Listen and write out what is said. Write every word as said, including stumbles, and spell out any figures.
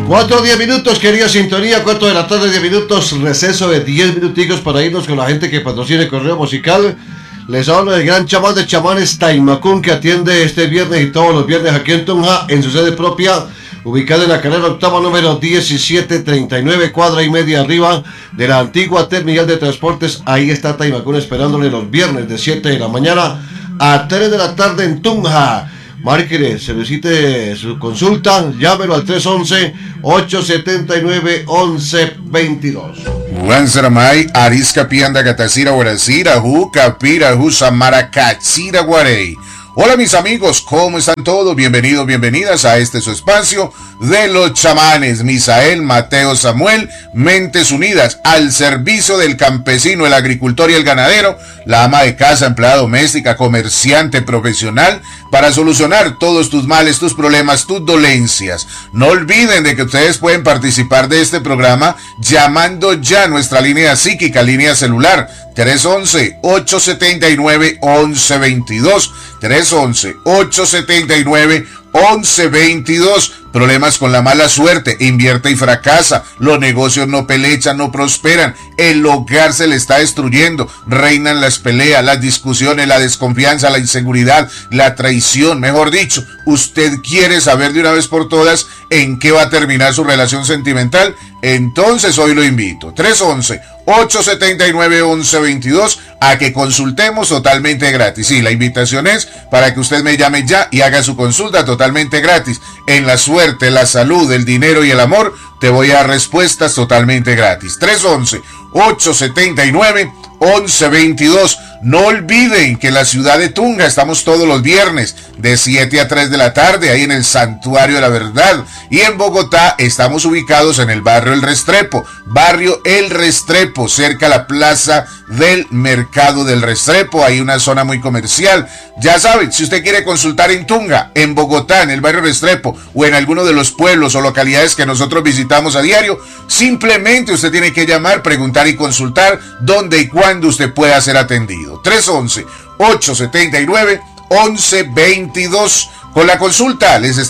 cuatro diez minutos, querida sintonía, cuatro de la tarde, diez minutos, receso de diez minuticos para irnos con la gente que patrocina el correo musical. Les hablo del gran chamán de chamanes Taimacún, que atiende este viernes y todos los viernes aquí en Tunja, en su sede propia, ubicada en la carrera octava número diecisiete treinta y nueve, cuadra y media arriba de la antigua terminal de transportes. Ahí está Taimacún esperándole los viernes de siete de la mañana a tres de la tarde en Tunja. Márquele, solicite su consulta, llámelo al tres once, ocho setenta y nueve, once veintidós. Juan Saramay, Arisca Pianda Gatacira Guaracira, Juca Pira, Jusamara Cachira Guarey. Hola mis amigos, ¿cómo están todos? Bienvenidos, bienvenidas a este su espacio de los chamanes. Misael, Mateo, Samuel, Mentes Unidas, al servicio del campesino, el agricultor y el ganadero, la ama de casa, empleada doméstica, comerciante, profesional, para solucionar todos tus males, tus problemas, tus dolencias. No olviden de que ustedes pueden participar de este programa llamando ya a nuestra línea psíquica, línea celular, tres once, ocho setenta y nueve, once veintidós, tres once, ocho setenta y nueve, once veintidós. Problemas con la mala suerte, invierte y fracasa, los negocios no pelechan, no prosperan, el hogar se le está destruyendo, reinan las peleas, las discusiones, la desconfianza, la inseguridad, la traición, mejor dicho. ¿Usted quiere saber de una vez por todas en qué va a terminar su relación sentimental? Entonces hoy lo invito, tres once, ocho setenta y nueve, once veintidós, a que consultemos totalmente gratis. Sí, la invitación es para que usted me llame ya y haga su consulta totalmente gratis. En la suerte, la salud, el dinero y el amor, te voy a dar respuestas totalmente gratis. tres once, ocho setenta y nueve, once veintidós. No olviden que en la ciudad de Tunja estamos todos los viernes de siete a tres de la tarde, ahí en el Santuario de la Verdad. Y en Bogotá estamos ubicados en el barrio El Restrepo, barrio El Restrepo, cerca a la plaza del Mercado del Restrepo, hay una zona muy comercial. Ya saben, si usted quiere consultar en Tunja, en Bogotá, en el barrio Restrepo, o en alguno de los pueblos o localidades que nosotros visitamos a diario, simplemente usted tiene que llamar, preguntar y consultar dónde y cuándo usted pueda ser atendido. tres once, ocho setenta y nueve, once veintidós. Con la consulta les